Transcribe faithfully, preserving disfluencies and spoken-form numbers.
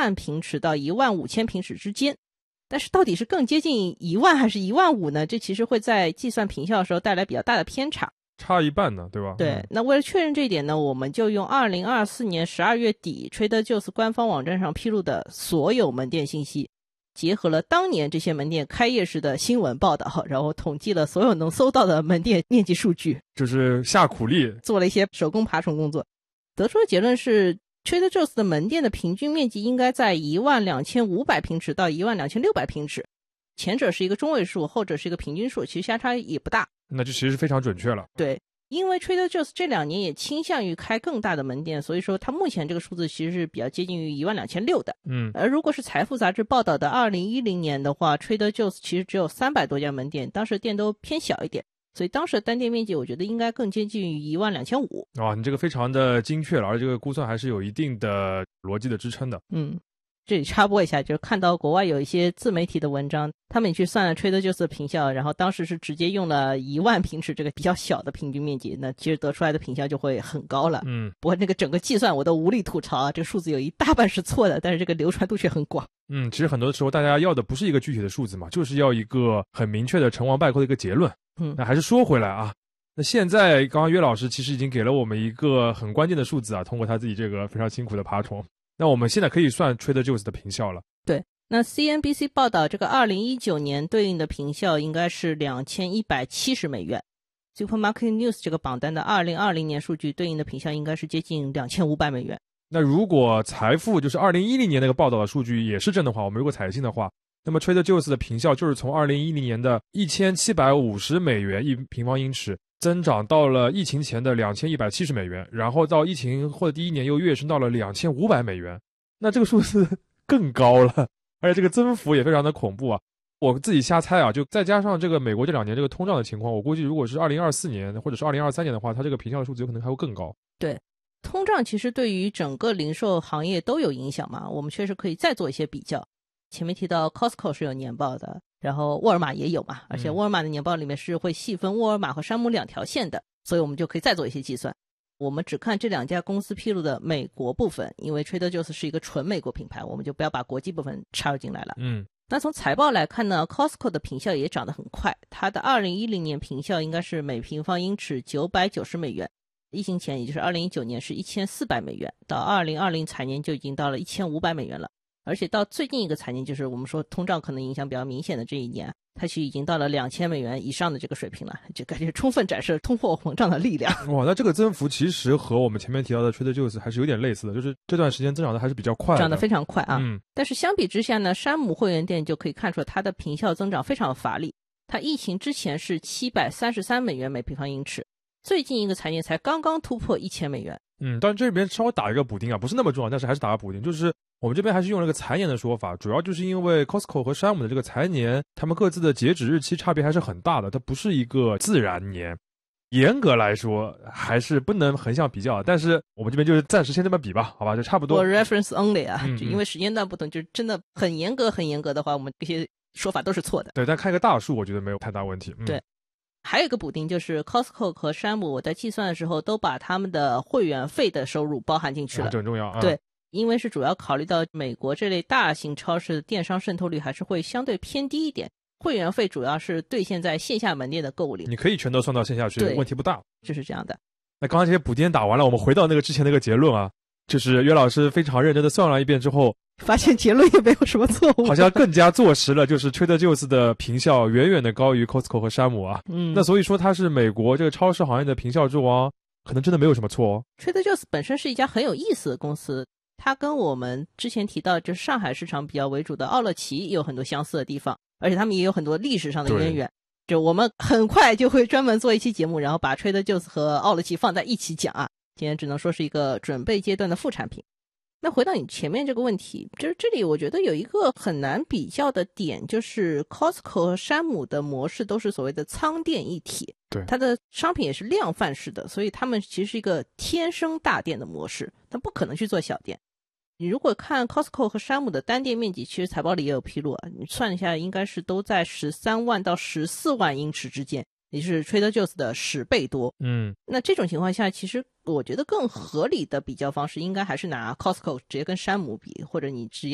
万平尺到一万五千平尺之间。但是到底是更接近一万还是一万五呢？这其实会在计算平效的时候带来比较大的偏差， 差一半呢，对吧？ 对、 嗯、 那为了确认这一点呢，我们就用二零二四年十二月底 Trader Joe's 官方网站上披露的所有门店信息，结合了当年这些门店开业时的新闻报道，然后统计了所有能搜到的门店面积数据， 就是下苦力做了一些手工爬虫工作，得出的结论是Trader Joe's 的门店的平均面积应该在一万两千五百平尺到一万两千六百平尺，前者是一个中位数，后者是一个平均数，其实相差也不大。 那就其实是非常准确了。 对，因为 Trader Joe's 这两年也倾向于开更大的门店，所以说它目前这个数字其实是比较接近于一万两千六的。 嗯， 而如果是财富杂志报道的二零一零年的话 Trader Joe's 其实只有三百多家门店，当时店都偏小一点，所以当时的单店面积我觉得应该更接近于一万两千五。 哇，你这个非常的精确了，而且这个估算还是有一定的逻辑的支撑的。 嗯，这里插播一下，就是看到国外有一些自媒体的文章，他们也去算了 Trader Joe's 的平效，然后当时是直接用了一万平尺这个比较小的平均面积，那其实得出来的平效就会很高了。 嗯， 不过那个整个计算我都无力吐槽啊，这个数字有一大半是错的，但是这个流传度却很广。 嗯，其实很多时候大家要的不是一个具体的数字嘛，就是要一个很明确的成王败寇的一个结论。 嗯， 那还是说回来啊，那现在刚刚岳老师其实已经给了我们一个很关键的数字啊，通过他自己这个非常辛苦的爬虫，那我们现在可以算 Trader Joe's 的平效了。 对，那 C N B C 报道这个二零一九年对应的平效应该是两千一百七十美元， Supermarket News 这个榜单的二零二零年数据对应的平效应该是接近两千五百美元。 那如果财富就是二零一零年那个报道的数据也是正的话，我们如果采信的话，那么 Trader Joe's 的平效就是从二零一零年的一千七百五十美元一平方英尺增长到了疫情前的两千一百七十美元，然后到疫情后的第一年又跃升到了两千五百美元，那这个数字更高了，而且这个增幅也非常的恐怖啊。我自己瞎猜啊，就再加上这个美国这两年这个通胀的情况，我估计如果是二零二四年或者是二零二三年的话，它这个平效的数字有可能还会更高。 对，通胀其实对于整个零售行业都有影响嘛，我们确实可以再做一些比较。前面提到 Costco 是有年报的，然后沃尔玛也有嘛，而且沃尔玛的年报里面是会细分沃尔玛和山姆两条线的，所以我们就可以再做一些计算。我们只看这两家公司披露的美国部分，因为 Trader Joe's 是一个纯美国品牌，我们就不要把国际部分插入进来了。 嗯， 那从财报来看呢， Costco 的平效也涨得很快，它的二零一零年平效应该是每平方英尺九百九十美元，疫情前也就是二零一九年是一千四百美元，到二零二零财年就已经到了一千五百美元了。而且到最近一个财年，就是我们说通胀可能影响比较明显的这一年，它其实已经到了两千美元以上的这个水平了，就感觉充分展示了通货膨胀的力量。 哇，那这个增幅其实和我们前面提到的 Trader Joe's 还是有点类似的，就是这段时间增长的还是比较快的， 涨得非常快啊。 嗯， 但是相比之下呢，山姆会员店就可以看出它的平效增长非常乏力，它疫情之前是七百三十三美元每平方英尺，最近一个财年才刚刚突破一千美元。 嗯，但这边稍微打一个补丁啊，不是那么重要，但是还是打个补丁，就是我们这边还是用了个财年的说法，主要就是因为 Costco 和山姆的这个财年，他们各自的截止日期差别还是很大的，它不是一个自然年，严格来说还是不能横向比较，但是我们这边就是暂时先这么比吧，好吧，就差不多。 我 reference only 啊， 嗯嗯就因为时间段不同，就真的很严格很严格的话，我们这些说法都是错的。 对，但看一个大数，我觉得没有太大问题。嗯、 对。还有一个补丁就是 Costco 和山姆，我在计算的时候都把他们的会员费的收入包含进去了， 啊、这很重要啊。 对，因为是主要考虑到美国这类大型超市的电商渗透率还是会相对偏低一点，会员费主要是兑现在线下门店的购物里， 你可以全都算到线下去，问题不大。 就是这样的。 那刚刚这些补丁打完了，我们回到那个之前那个结论啊，就是岳老师非常认真的算了一遍之后， 发现结论也没有什么错误， 好像更加坐实了，就是 Trader Joe's 的平效远远的高于 Costco 和山姆啊。 嗯， 那所以说它是美国这个超市行业的平效之王，可能真的没有什么错哦。 Trader Joe's 本身是一家很有意思的公司，它跟我们之前提到就是上海市场比较为主的奥乐奇有很多相似的地方，而且他们也有很多历史上的渊源。就我们很快就会专门做一期节目，然后把 Trader Joe's 和奥乐奇放在一起讲啊。今天只能说是一个准备阶段的副产品。那回到你前面这个问题，就是这里我觉得有一个很难比较的点，就是 Costco 和山姆的模式都是所谓的仓店一体， 对， 它的商品也是量贩式的，所以他们其实是一个天生大店的模式，它不可能去做小店。你如果看 Costco 和山姆的单店面积，其实财报里也有披露啊，你算一下应该是都在十三万到十四万英尺之间，也就是 Trader Joe's 的十倍多。 嗯， 那这种情况下，其实我觉得更合理的比较方式应该还是拿 Costco 直接跟山姆比，或者你直接